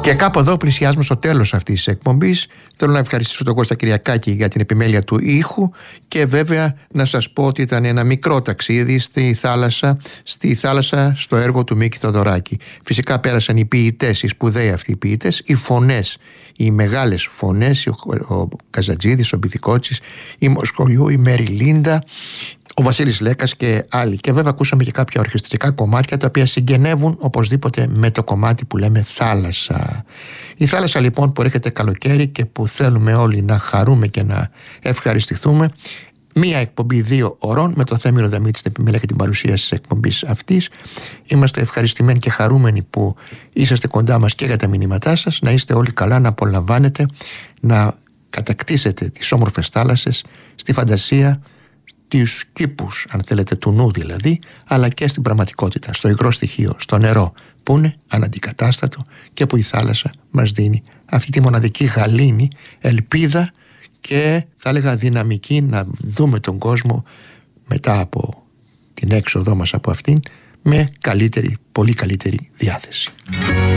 Και κάπου εδώ πλησιάζουμε στο τέλος αυτής της εκπομπής. Θέλω να ευχαριστήσω τον Κώστα Κυριακάκη για την επιμέλεια του ήχου και βέβαια να σας πω ότι ήταν ένα μικρό ταξίδι στη θάλασσα στο έργο του Μίκη Θοδωράκη. Φυσικά πέρασαν οι ποιητές, οι σπουδαίοι αυτοί οι ποιητές, οι φωνές, οι μεγάλες φωνές, ο Καζατζίδης, ο Μπιθικότσης, η Μοσχολιού, η Μέρι Λίντα, ο Βασίλης Λέκας και άλλοι. Και βέβαια ακούσαμε και κάποια ορχιστρικά κομμάτια τα οποία συγγενεύουν οπωσδήποτε με το κομμάτι που λέμε θάλασσα. Η θάλασσα λοιπόν που έρχεται καλοκαίρι και που θέλουμε όλοι να χαρούμε και να ευχαριστηθούμε. Μία εκπομπή 2 ωρών με το Θέμηρο Δαμίτη στην επιμέλεια και την παρουσίαση της εκπομπής αυτής. Είμαστε ευχαριστημένοι και χαρούμενοι που είσαστε κοντά μας και για τα μηνύματά σας. Να είστε όλοι καλά, να απολαμβάνετε, να κατακτήσετε τις όμορφες θάλασσες στη φαντασία, τους κήπους, αν θέλετε, του νου δηλαδή, αλλά και στην πραγματικότητα, στο υγρό στοιχείο, στο νερό, που είναι αναντικατάστατο και που η θάλασσα μας δίνει αυτή τη μοναδική γαλήνη, ελπίδα και θα έλεγα δυναμική να δούμε τον κόσμο μετά από την έξοδό μας από αυτήν με καλύτερη, πολύ καλύτερη διάθεση.